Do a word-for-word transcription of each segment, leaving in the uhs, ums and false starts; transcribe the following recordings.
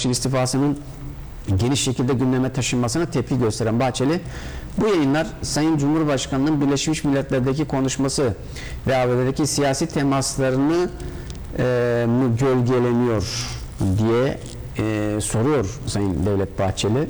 Yavaş'ın istifasının geniş şekilde gündeme taşınmasına tepki gösteren Bahçeli, bu yayınlar Sayın Cumhurbaşkanı'nın Birleşmiş Milletler'deki konuşması ve A B D'deki siyasi temaslarını e, mı gölgeleniyor diye e, soruyor Sayın Devlet Bahçeli.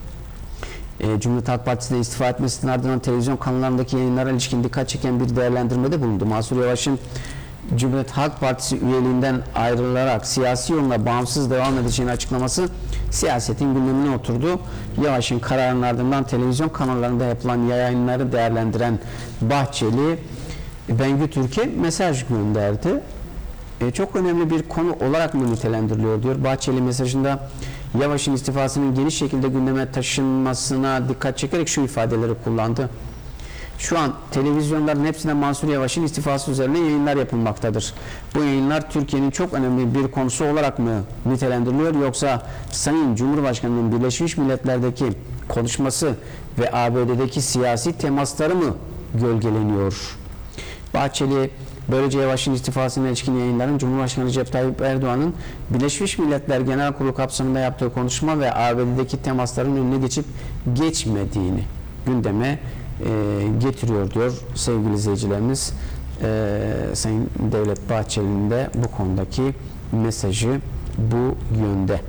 E, Cumhuriyet Halk Partisi'ne istifa etmesinin ardından televizyon kanallarındaki yayınlara ilişkin dikkat çeken bir değerlendirmede bulundu. Mansur Yavaş'ın Cumhuriyet Halk Partisi üyeliğinden ayrılarak siyasi yoluna bağımsız devam edeceğini açıklaması siyasetin gündemine oturdu. Yavaş'ın kararının ardından televizyon kanallarında yapılan yayınları değerlendiren Bahçeli, Bengü Türkiye mesaj gönderdi. E, çok önemli bir konu olarak mı nitelendiriliyor diyor. Bahçeli mesajında Yavaş'ın istifasının geniş şekilde gündeme taşınmasına dikkat çekerek şu ifadeleri kullandı. Şu an televizyonların hepsine Mansur Yavaş'ın istifası üzerine yayınlar yapılmaktadır. Bu yayınlar Türkiye'nin çok önemli bir konusu olarak mı nitelendiriliyor, yoksa Sayın Cumhurbaşkanı'nın Birleşmiş Milletler'deki konuşması ve A B D'deki siyasi temasları mı gölgeleniyor? Bahçeli, böylece Yavaş'ın istifasına ilişkin yayınların Cumhurbaşkanı Recep Tayyip Erdoğan'ın Birleşmiş Milletler Genel Kurulu kapsamında yaptığı konuşma ve A B D'deki temasların önüne geçip geçmediğini gündeme e, getiriyor diyor sevgili izleyicilerimiz. E, Sayın Devlet Bahçeli'nin de bu konudaki mesajı bu yönde.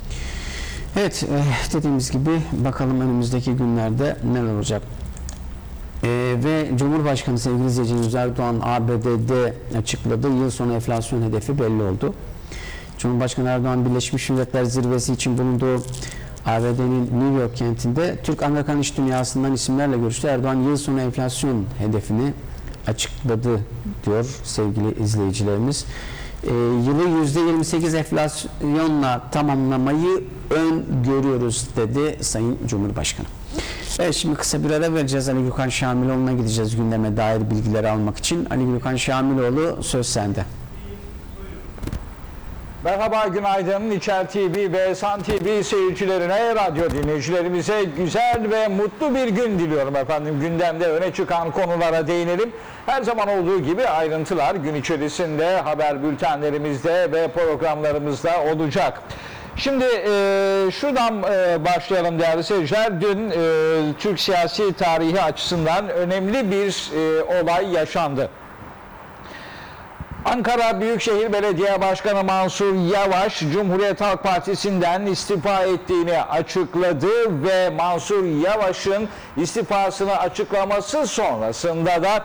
Evet, e, dediğimiz gibi bakalım önümüzdeki günlerde neler olacak. Ee, ve Cumhurbaşkanı sevgili izleyicilerimiz Erdoğan A B D'de açıkladığı yıl sonu enflasyon hedefi belli oldu. Cumhurbaşkanı Erdoğan Birleşmiş Milletler Zirvesi için bulunduğu A B D'nin New York kentinde Türk-Amerikan iş dünyasından isimlerle görüştü. Erdoğan yıl sonu enflasyon hedefini açıkladı diyor sevgili izleyicilerimiz. Ee, yılı yüzde yirmi sekiz enflasyonla tamamlamayı öngörüyoruz dedi Sayın Cumhurbaşkanı. Evet, şimdi kısa bir ara vereceğiz. Ali Gökhan Şamiloğlu'na gideceğiz gündeme dair bilgileri almak için. Ali Gökhan Şamiloğlu, söz sende. Merhaba, günaydın. İçer T V ve San T V seyircilerine, radyo dinleyicilerimize güzel ve mutlu bir gün diliyorum efendim. Gündemde öne çıkan konulara değinelim. Her zaman olduğu gibi ayrıntılar gün içerisinde haber bültenlerimizde ve programlarımızda olacak. Şimdi e, şuradan e, başlayalım değerli seyirciler. Dün e, Türk siyasi tarihi açısından önemli bir e, olay yaşandı. Ankara Büyükşehir Belediye Başkanı Mansur Yavaş, Cumhuriyet Halk Partisi'nden istifa ettiğini açıkladı ve Mansur Yavaş'ın istifasını açıklaması sonrasında da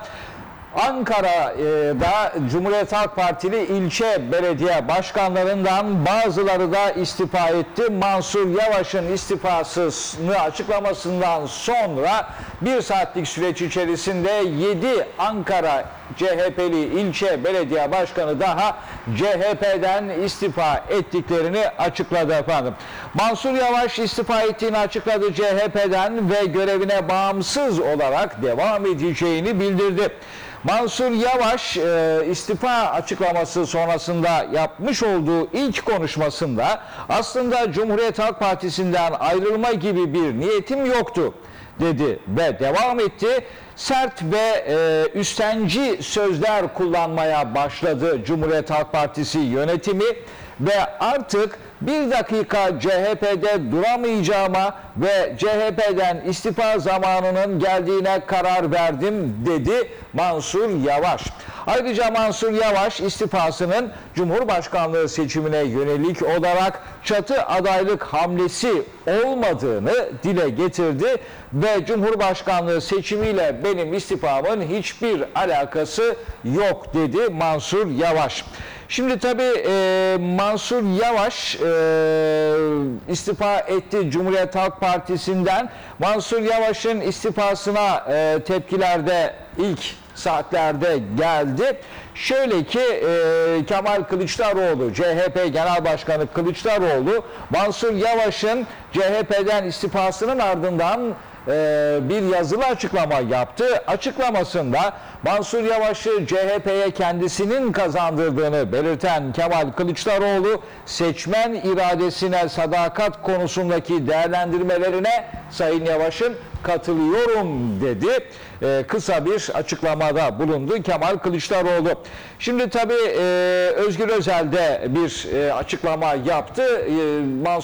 Ankara'da Cumhuriyet Halk Partili ilçe belediye başkanlarından bazıları da istifa etti. Mansur Yavaş'ın istifasını açıklamasından sonra bir saatlik süreç içerisinde yedi Ankara C H P'li ilçe belediye başkanı daha C H P'den istifa ettiklerini açıkladı efendim. Mansur Yavaş istifa ettiğini açıkladı C H P'den ve görevine bağımsız olarak devam edeceğini bildirdi. Mansur Yavaş e, istifa açıklaması sonrasında yapmış olduğu ilk konuşmasında aslında Cumhuriyet Halk Partisi'nden ayrılma gibi bir niyetim yoktu dedi ve devam etti. Sert ve e, üstenci sözler kullanmaya başladı Cumhuriyet Halk Partisi yönetimi ve artık bir dakika C H P'de duramayacağıma ve C H P'den istifa zamanının geldiğine karar verdim dedi Mansur Yavaş. Ayrıca Mansur Yavaş istifasının Cumhurbaşkanlığı seçimine yönelik olarak çatı adaylık hamlesi olmadığını dile getirdi ve Cumhurbaşkanlığı seçimiyle benim istifamın hiçbir alakası yok dedi Mansur Yavaş. Şimdi tabii e, Mansur Yavaş e, istifa etti Cumhuriyet Halk Partisi'nden. Mansur Yavaş'ın istifasına e, tepkilerde ilk saatlerde geldi. Şöyle ki e, Kemal Kılıçdaroğlu, C H P Genel Başkanı Kılıçdaroğlu, Mansur Yavaş'ın C H P'den istifasının ardından bir yazılı açıklama yaptı. Açıklamasında Mansur Yavaş'ı C H P'ye kendisinin kazandırdığını belirten Kemal Kılıçdaroğlu, seçmen iradesine sadakat konusundaki değerlendirmelerine Sayın Yavaş'ın katılıyorum dedi. Ee, kısa bir açıklamada bulundu Kemal Kılıçdaroğlu. Şimdi tabii e, Özgür Özel de bir e, açıklama yaptı. E, Mansur